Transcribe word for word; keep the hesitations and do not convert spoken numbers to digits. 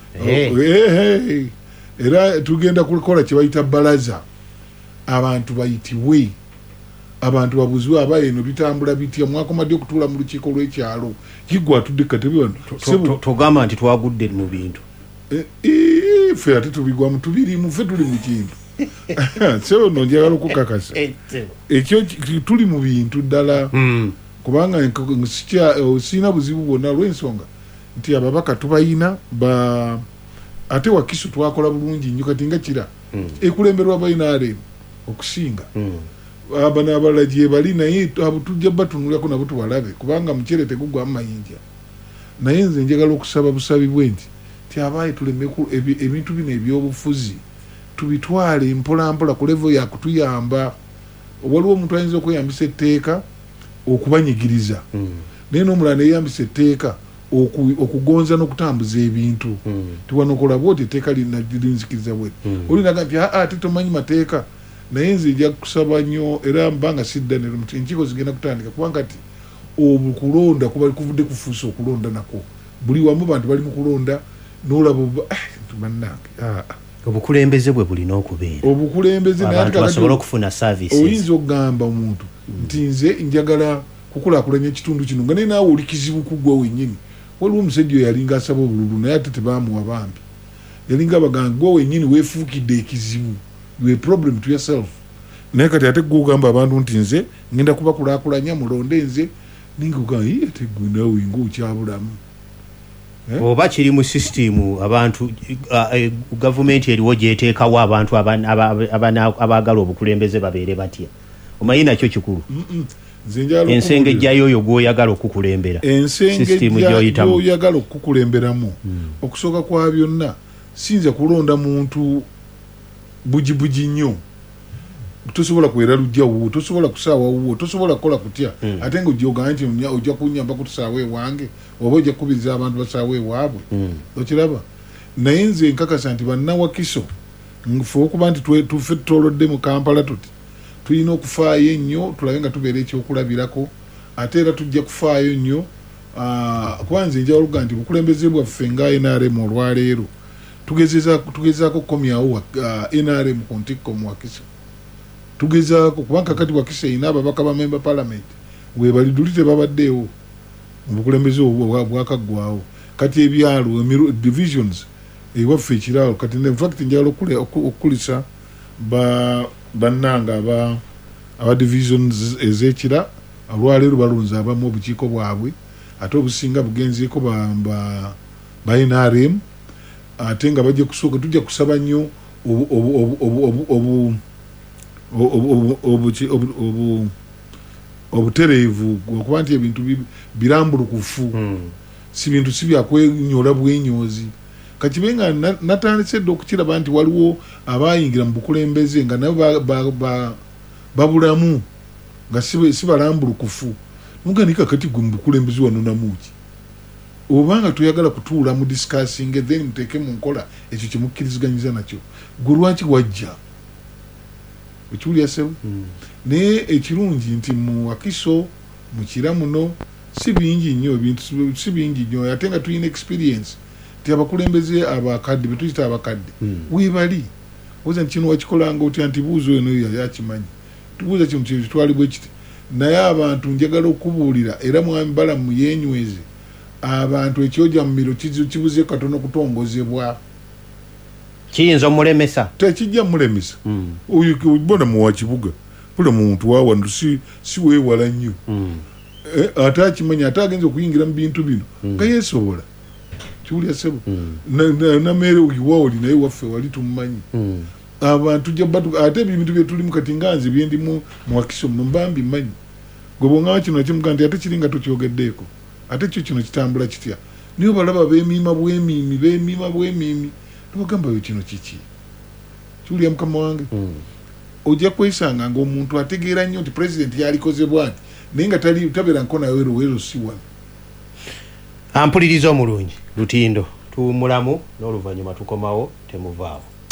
hey. Hey, hey. Era tugenda kukola kye bayita balaza abantu bayitiwe abantu babuzwa abayeno bitambula bitya mwakomadde okutuula mu lukiiko lw'ekyalo yigwa atudde katebe wano togamba nti twagudde mu bintu ffe ate tubigwamu tubirimu ffe tuli mu kintu so no njagala okukakasa ekyo tuli mu bintu ddala kubanga siina buzibu bwonna lw'ensonga nti ababaka tubayina ba ate Wakiso twakola bulungi nnyo kati nga kira ekulemberwa bayinaare okusinga abana abalala gye bali naye tujja batunulako nabo tubalabe kubanga mukyere tegugwamu mayinja naye nze njagala okusaba busabi bwe nti ti abaayi tulemeku ebintu bino ebyobufuzi tubitwale mpolampola ku level ya kutuyamba waliwo omuntu ayinza okweyambisa etteeka okubanyigiriza naye n'omulala neyeyambisa etteeka okugonza n'okutambuza ebintu tiwanokola bwoti etteeka linzikiriza bwe olinaga nti ate tomanyi mateeka naye nze nja kusaba nnyo era mbanga siddanira muti enkiiko zigenda kutandika kubanga ti obukulonda kuba kuvudde kufuusa okulonda nako buli wamu bantu bali mu kulonda n'olaba bannange obukulembeze bwe bulina okubeera obukulembeze abantu basobola okufuna services oyinza okugamba omuntu nti nze njagala kukulaakulanya ekitundu kino nga naye naawe oli kizibu kuggwa wennyini waliwo omusajja oyo yalinga asaba obululu naye ate tebaamuwa bambi yalinga bagamba gwe wennyini weefuukidde ekizibu you a problem to yourself naye kati ate gwe ogamba abantu nti nze ngenda kubakulaakulanya mulonde nze ninga ogamba ye ate gwe naawe ng'okyabulamu oba kiri mu system abantu gavumenti eriwo gyeteekawo abantu abaagala obukulembeze babeere batya omanyi nakyo kikulu ensengejja yoyo gw'oyagala okukulembera ensengejja gy'oyagala okukulemberamu okusooka kwa byonna sinza kulonda muntu bujibuji nnyo tosobola kwera lujja wuwo tosobola kusaawa wuwo tosobola kukola kutya ate nga ojjoga nti ojja kunyamba kutusaawa ewange oba ojja kukubiriza abantu basaawa ewaabwe okiraba naye nze nkakasa nti banna Wakiso nfe okuba nti tufe tutolodde mu Kampala tuti tulina okufaayo ennyo tulabe nga tubeera ekyokulabirako ate era tujja kufaayo nnyo kuba nze njagala okuga nti bukulembeze bwaffe nga N R M olwaleero tugezaako okukomyawo N R M ku ntikko mu Wakiso tugezaako kubanga kati Wakiso erina ababaka ba member parliament webali duli tebabaddeewo obukulembeze bwakaggwawo kati ebyalo divisions ewaffe ekiraalo kati in fact njagala okukulisa bannanga aba divisions ez'ekira olwaleero balonze abamu obukiiko bwabwe ate obusinga bugenzeeko ba N R M ate nga bajja kusooka tujja kusaba nnyo obutereevu okuba nti ebintu birambulukufu si bintu si byakwenyola bwenyoozi kakibe nga natandise dde okukiraba nti waliwo abayingira mu bukulembeze nga nabo babulamu nga si balambulukufu nuganika kati gwe mu bukulembeze wanonamuki obanga tuyagala kutuula mu discussing then muteeke mu nkola ekyo kyemukkirizganyiza nakyo gwe lwaki wajja ekiwulya sebo naye ekirungi nti mu Wakiso mu kira muno si bingi nnyo ebintu si bingi nnyo ate nga tulina experience ti abakulembeze abakadde betuyita abakadde weebali oza nti kino wakikolanga otya nti buuzo eno yakimanyi tubuuza kino kitwali bwe kiti naye abantu njagala okubuulira era mwami balamu yenyweze abantu ekyoja mu miro kibuze katono kutongozebwa kiyinza omulemesa tekijja mulemesa oyo bona muwa kibuga buli muntu wawa si si weewala nnyo ate akimanya ate agenza okuyingira mu bintu bino nga yeesobola kiwulya sebo nameere oyiwaoli naye waffe wali tumumanyi abantu ate ebintu byetulimu kati nga nze byendimu mu Wakiso mba mbimanyi gwe bwongaba kino nakimuga nti ate kiringa tokyogeddeeko ate kyo kino kitambula kitya niyo balaba beemiima bwemiimi beemiima bwemiimi tubagamba yo kino kiki kiwulya mukama wange ojja kwesanga ng'omuntu ategeera nnyo nti pulezidenti yalikoze bwati naye nga tabeera nkona wero wero si wano ampuliriza omulungi Lutindo tuwumulamu n'oluvannyuma tukomawo temuvaawo.